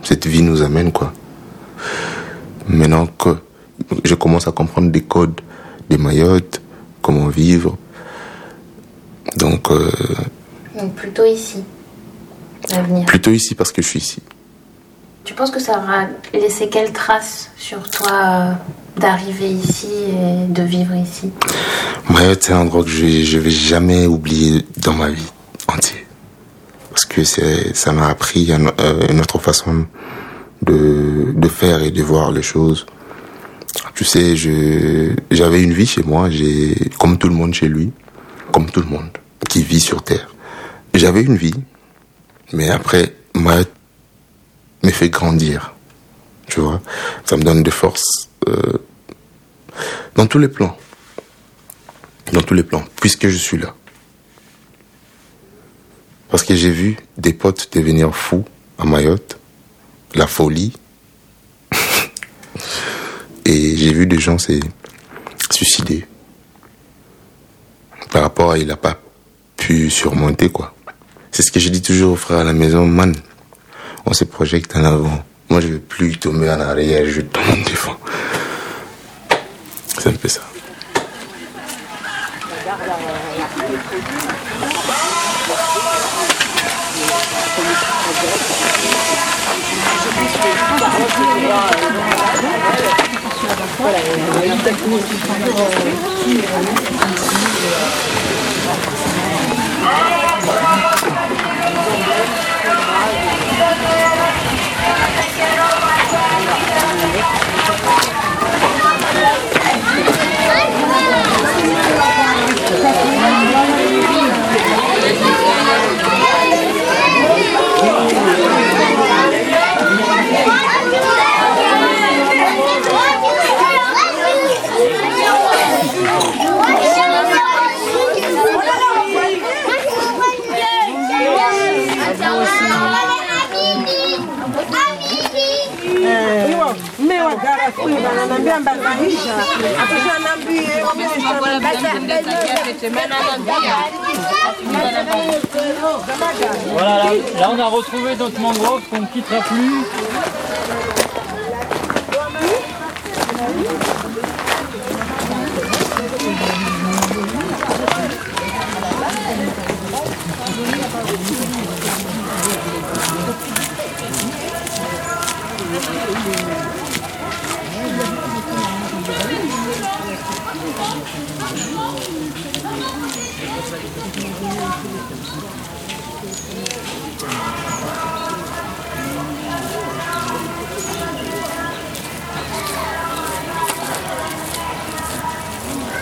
cette vie nous amène, quoi. Maintenant que je commence à comprendre des codes de Mayotte, comment vivre. Donc plutôt ici, l'avenir. Plutôt ici parce que je suis ici. Tu penses que ça aura laissé quelle trace sur toi d'arriver ici et de vivre ici? Mayotte, c'est un endroit que je vais jamais oublier dans ma vie entière. Parce que ça m'a appris une autre façon de faire et de voir les choses. Tu sais, j'avais une vie chez moi, comme tout le monde chez lui, comme tout le monde qui vit sur Terre. J'avais une vie, mais après, Mayotte me fait grandir. Tu vois, ça me donne des forces dans tous les plans. Dans tous les plans, puisque je suis là. Parce que j'ai vu des potes devenir fous à Mayotte, la folie. Et j'ai vu des gens se suicider. Par rapport à il n'a pas pu surmonter, quoi. C'est ce que je dis toujours aux frères à la maison, man, on se projette en avant. Moi, je ne veux plus tomber en arrière, je tombe devant. C'est un peu ça. Voilà, là on a retrouvé notre mangrove qu'on ne quittera plus.